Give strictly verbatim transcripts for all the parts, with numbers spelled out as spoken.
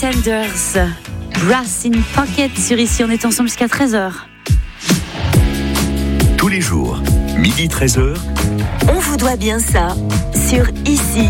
Pretenders, Brass in Pocket sur Ici, on est ensemble jusqu'à treize heures. Tous les jours, midi treize heures. On vous doit bien ça sur Ici.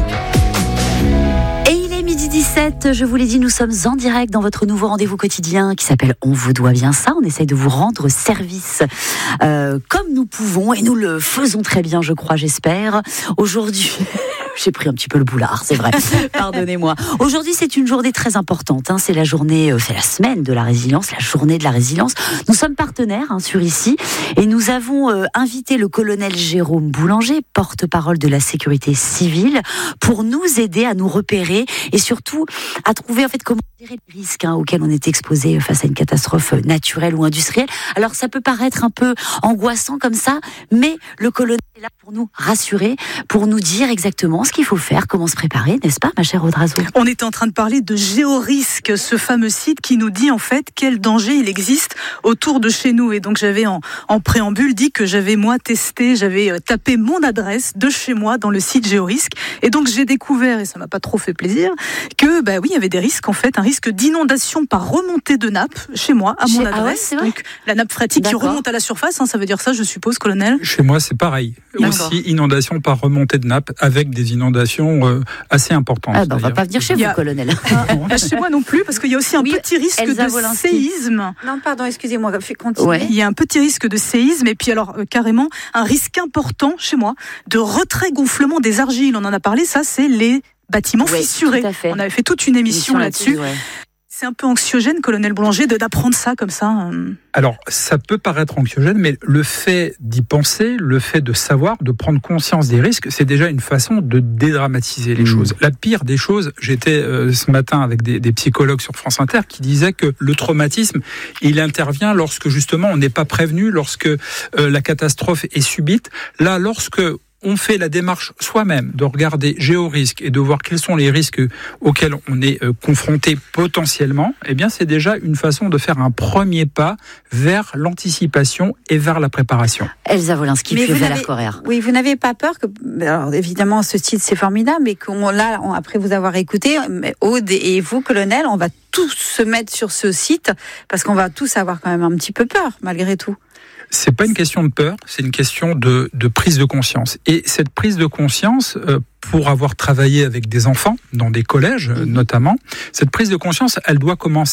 Et il est midi dix-sept, je vous l'ai dit, nous sommes en direct dans votre nouveau rendez-vous quotidien qui s'appelle On vous doit bien ça. On essaye de vous rendre service euh, comme nous pouvons et nous le faisons très bien, je crois, j'espère. Aujourd'hui... J'ai pris un petit peu le boulard, c'est vrai. Pardonnez-moi. Aujourd'hui, c'est une journée très importante. Hein. C'est la journée, c'est la semaine de la résilience, la journée de la résilience. Nous sommes partenaires hein, sur Ici et nous avons euh, invité le colonel Jérôme Boulanger, porte-parole de la sécurité civile, pour nous aider à nous repérer et surtout à trouver en fait comment gérer les risques hein, auxquels on est exposé face à une catastrophe naturelle ou industrielle. Alors ça peut paraître un peu angoissant comme ça, mais le colonel est là pour nous rassurer, pour nous dire exactement ce qu'il faut faire, comment se préparer, n'est-ce pas, ma chère Audrazo ? On est en train de parler de Géorisque, ce fameux site qui nous dit en fait quel danger il existe autour de chez nous. Et donc j'avais en, en préambule dit que j'avais moi testé, j'avais tapé mon adresse de chez moi dans le site Géorisque. Et donc j'ai découvert, et ça m'a pas trop fait plaisir, que bah oui, il y avait des risques en fait, un risque d'inondation par remontée de nappe chez moi, à mon chez... adresse. Ah ouais, donc la nappe phréatique D'accord. qui remonte à la surface, hein, ça veut dire ça, je suppose, colonel ? Chez moi, c'est pareil. D'accord. Aussi, inondation par remontée de nappe avec des inondations euh, assez importantes. Ah bah, on va pas venir chez Il vous, a... colonel. Ah, chez moi non plus, parce qu'il y a aussi un Oui, petit risque Elsa de Wolinski. séisme. Non, pardon, excusez-moi, continuez. Ouais. Il y a un petit risque de séisme et puis alors euh, carrément un risque important chez moi de retrait-gonflement des argiles. On en a parlé, ça c'est les bâtiments Ouais, fissurés. tout à fait. On avait fait toute une émission, Émission là-dessus. ouais. C'est un peu anxiogène, colonel Boulanger, de, d'apprendre ça comme ça. euh. Alors, ça peut paraître anxiogène, mais le fait d'y penser, le fait de savoir, de prendre conscience des risques, c'est déjà une façon de dédramatiser les mmh. choses. La pire des choses, j'étais euh, ce matin avec des, des psychologues sur France Inter qui disaient que le traumatisme, il intervient lorsque justement on n'est pas prévenu, lorsque euh, la catastrophe est subite. Là, lorsque on fait la démarche soi-même de regarder Géorisque et de voir quels sont les risques auxquels on est euh, confronté potentiellement, eh bien c'est déjà une façon de faire un premier pas vers l'anticipation et vers la préparation. Elsa Wolinski, puis Valère Correa. Oui, vous n'avez pas peur que, alors évidemment ce site c'est formidable, mais qu'on là, on, après vous avoir écouté, Aude et vous, colonel, on va tous se mettre sur ce site parce qu'on va tous avoir quand même un petit peu peur malgré tout. C'est pas une question de peur, c'est une question de, de prise de conscience. Et cette prise de conscience, euh, pour avoir travaillé avec des enfants, dans des collèges mmh. notamment, cette prise de conscience, elle doit commencer